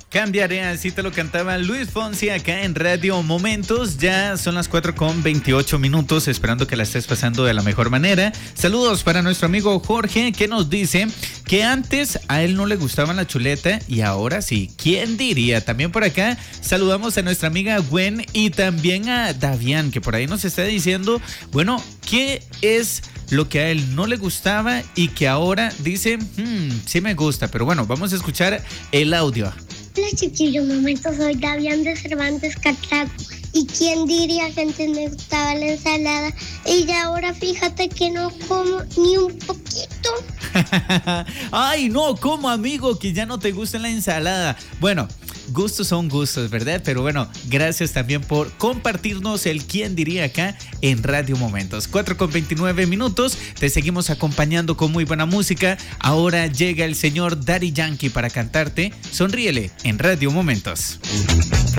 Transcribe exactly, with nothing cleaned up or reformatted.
Cambiaré, así te lo cantaba Luis Fonsi acá en Radio Momentos. Ya son las cuatro con veintiocho minutos, esperando que la estés pasando de la mejor manera. Saludos para nuestro amigo Jorge, que nos dice que antes a él no le gustaban la chuleta y ahora sí. ¿Quién diría? También por acá saludamos a nuestra amiga Gwen y también a Davián, que por ahí nos está diciendo, bueno, ¿qué es lo que a él no le gustaba y que ahora dice, hmm, sí me gusta? Pero bueno, vamos a escuchar el audio. Hola chiquillos, momento, soy Davián de Cervantes Catraco. ¿Y quién diría que antes me gustaba la ensalada? Y ya ahora fíjate que no como ni un poquito. Ay, no, ¿cómo, amigo? Que ya no te gusta la ensalada. Bueno, gustos son gustos, ¿verdad? Pero bueno, gracias también por compartirnos el quién diría acá en Radio Momentos. cuatro con veintinueve minutos, te seguimos acompañando con muy buena música. Ahora llega el señor Daddy Yankee para cantarte Sonríele en Radio Momentos.